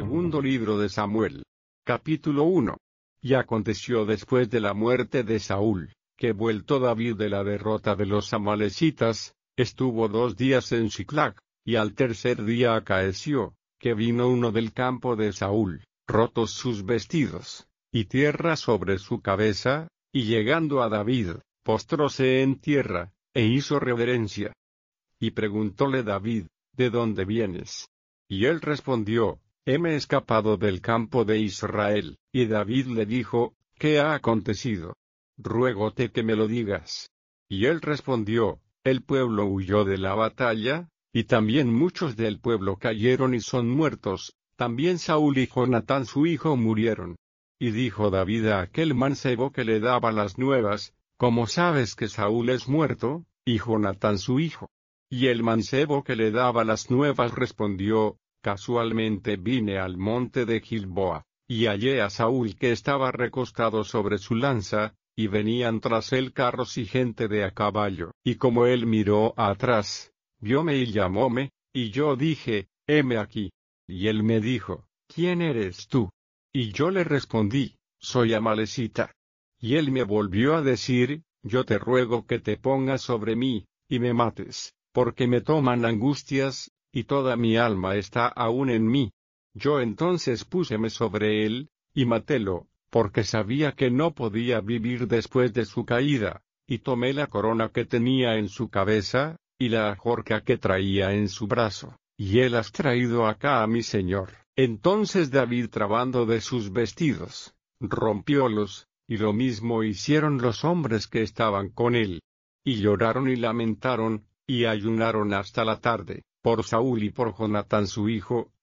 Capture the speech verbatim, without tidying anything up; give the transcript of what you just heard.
Segundo libro de Samuel. Capítulo uno. Y aconteció después de la muerte de Saúl, que vuelto David de la derrota de los amalecitas, estuvo dos días en Siclag, y al tercer día acaeció, que vino uno del campo de Saúl, rotos sus vestidos, y tierra sobre su cabeza, y llegando a David, postróse en tierra, e hizo reverencia. Y preguntóle David, ¿de dónde vienes? Y él respondió, heme escapado del campo de Israel. Y David le dijo, ¿qué ha acontecido? Ruégote que me lo digas. Y él respondió, el pueblo huyó de la batalla, y también muchos del pueblo cayeron y son muertos, también Saúl y Jonatán su hijo murieron. Y dijo David a aquel mancebo que le daba las nuevas, ¿cómo sabes que Saúl es muerto, y Jonatán su hijo? Y el mancebo que le daba las nuevas respondió, casualmente vine al monte de Gilboa, y hallé a Saúl que estaba recostado sobre su lanza, y venían tras él carros y gente de a caballo. Y como él miró atrás, vióme y llamóme, y yo dije, heme aquí. Y él me dijo, ¿quién eres tú? Y yo le respondí, soy amalecita. Y él me volvió a decir, yo te ruego que te pongas sobre mí, y me mates, porque me toman angustias, y toda mi alma está aún en mí. Yo entonces púseme sobre él, y matélo, porque sabía que no podía vivir después de su caída, y tomé la corona que tenía en su cabeza, y la ajorca que traía en su brazo, y él has traído acá a mi señor. Entonces David, trabando de sus vestidos, rompiólos, y lo mismo hicieron los hombres que estaban con él. Y lloraron y lamentaron, y ayunaron hasta la tarde, por Saúl y por Jonatán su hijo,